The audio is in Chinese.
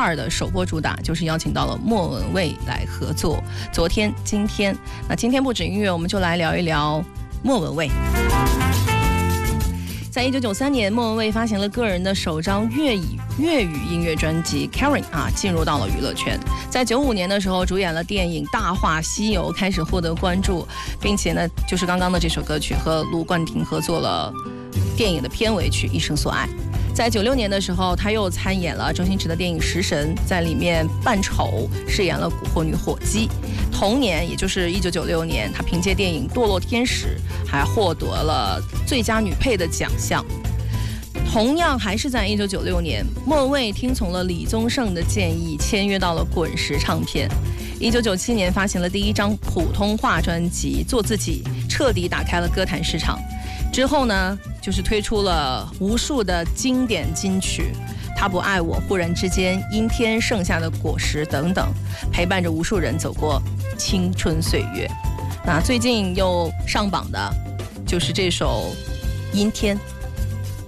2的首播主打就是邀请到了莫文蔚来合作。昨天、今天，那今天不止音乐，我们就来聊一聊莫文蔚。在1993年，莫文蔚发行了个人的首张粤语音乐专辑《Karen》进入到了娱乐圈。在95年的时候，主演了电影《大话西游》，开始获得关注，并且呢，就是刚刚的这首歌曲和卢冠廷合作了电影的片尾曲《一生所爱》。在96年的时候，他又参演了周星驰的电影《食神》，在里面扮丑，饰演了蛊惑女火鸡。同年，也就是1996年，他凭借电影《堕落天使》还获得了最佳女配的奖项。同样还是在1996年，莫文蔚听从了李宗盛的建议，签约到了滚石唱片。1997年发行了第一张普通话专辑《做自己》，彻底打开了歌坛市场。之后呢，就是推出了无数的经典金曲，他不爱我、忽然之间、阴天、剩下的果实等等，陪伴着无数人走过青春岁月。那最近又上榜的就是这首阴天。